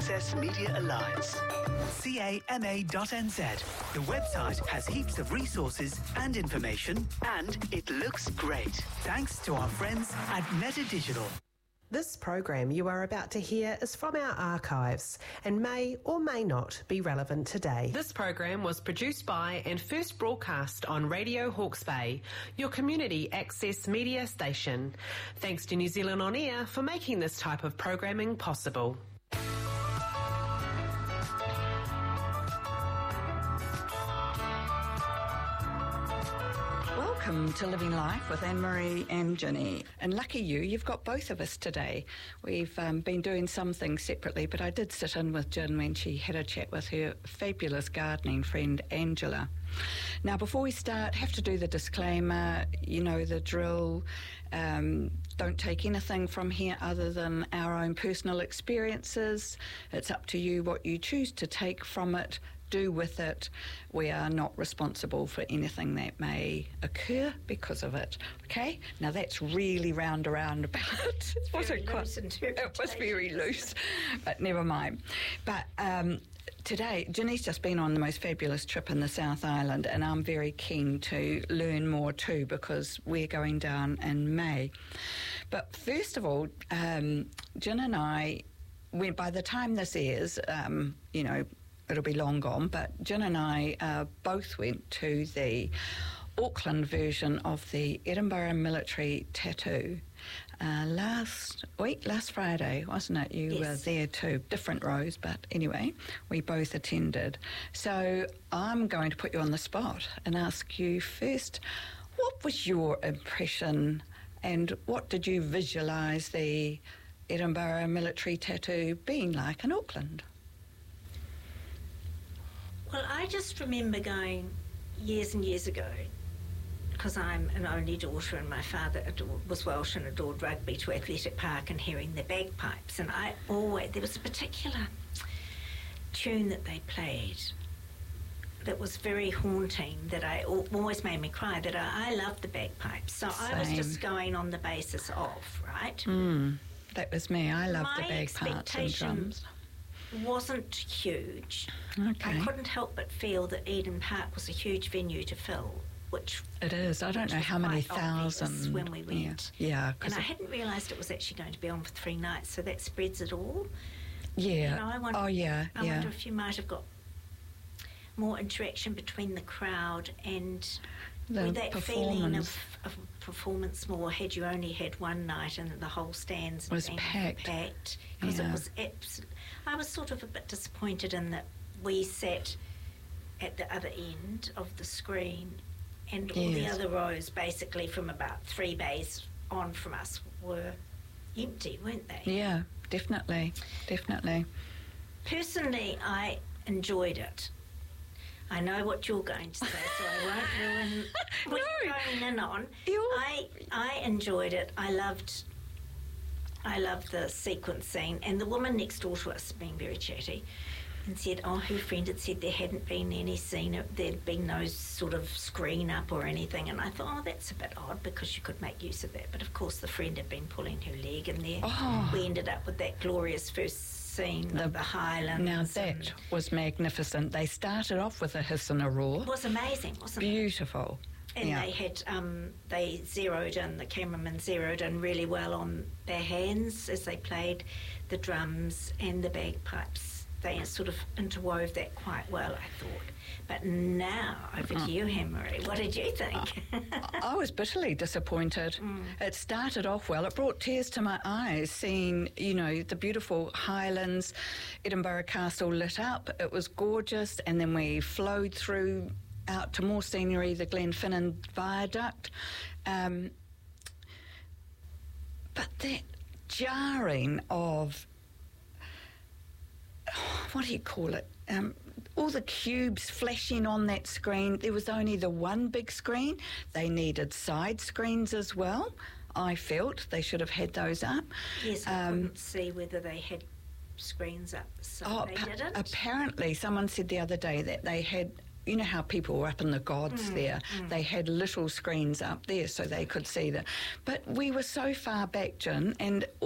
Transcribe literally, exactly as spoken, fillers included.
Access Media Alliance. C A M A dot N Z. The website has heaps of resources and information, and it looks great. Thanks to our friends at Meta Digital. This program you are about to hear is from our archives and may or may not be relevant today. This program was produced by and first broadcast on Radio Hawke's Bay, your community access media station. Thanks to New Zealand On Air for making this type of programming possible. Welcome to Living Life with Anne-Marie and Ginny. And lucky you, you've got both of us today. We've um, been doing some things separately, but I did sit in with Gin when she had a chat with her fabulous gardening friend, Angela. Now, before we start, have to do the disclaimer, you know, the drill. Um, don't take anything from here other than our own personal experiences. It's up to you what you choose to take from it. Do with it. We are not responsible for anything that may occur because of it. Okay? Now that's really round around about it. It wasn't quite, it was very loose, but never mind. But um, today, Ginny's just been on the most fabulous trip in the South Island, and I'm very keen to learn more too because we're going down in May. But first of all, um, Gin and I, when, by the time this airs, um, you know, it'll be long gone, but Gin and I uh, both went to the Auckland version of the Edinburgh Military Tattoo uh, last week, last Friday, wasn't it? You yes. were there too. Different rows, but anyway, we both attended. So I'm going to put you on the spot and ask you first, what was your impression and what did you visualise the Edinburgh Military Tattoo being like in Auckland? Well, I just remember going years and years ago, because I'm an only daughter and my father adored, was Welsh and adored rugby, to Athletic Park and hearing the bagpipes. And I always, there was a particular tune that they played that was very haunting, that I always made me cry, that I, I loved the bagpipes. So Same. I was just going on the basis of, right? Mm, that was me. I loved My the bagpipes and drums. Wasn't huge. Okay. I couldn't help but feel that Eden Park was a huge venue to fill, which it is. I don't know how many thousands when we went. Yeah, yeah and I hadn't realised it was actually going to be on for three nights, so that spreads it all. Yeah. You know, I wonder, oh yeah. I yeah. wonder if you might have got more interaction between the crowd and the that feeling of, of performance more had you only had one night and the whole stands was packed. Packed because yeah. it was absolutely. I was sort of a bit disappointed in that we sat at the other end of the screen and all yes. the other rows basically from about three bays on from us were empty, weren't they? Yeah, definitely, definitely. Personally, I enjoyed it. I know what you're going to say, so I won't ruin what no. you're going in on. You're... I I enjoyed it. I loved I loved the sequence scene, and the woman next door to us being very chatty and said, oh, her friend had said there hadn't been any scene, there'd been no sort of screen up or anything, and I thought, oh, that's a bit odd because you could make use of that. But of course the friend had been pulling her leg, and there oh. we ended up with that glorious first scene the, of the Highlands. Now that was magnificent. They started off with a hiss and a roar. It was amazing, wasn't Beautiful. it? Beautiful. And yeah. they had, um, they zeroed in, the cameraman zeroed in really well on their hands as they played the drums and the bagpipes. They sort of interwove that quite well, I thought. But now, over to you, Anne-Marie. What did you think? I, I was bitterly disappointed. Mm. It started off well. It brought tears to my eyes, seeing, you know, the beautiful Highlands, Edinburgh Castle lit up. It was gorgeous. And then we flowed through out to more scenery, the Glenfinnan Viaduct. Um, but that jarring of, what do you call it? Um, all the cubes flashing on that screen. There was only the one big screen. They needed side screens as well. I felt they should have had those up. Yes, I um, couldn't see whether they had screens up, so oh, they pa- didn't. Apparently, someone said the other day that they had, you know how people were up in the gods mm, there, mm. they had little screens up there so they could see them. But we were so far back, Jen, and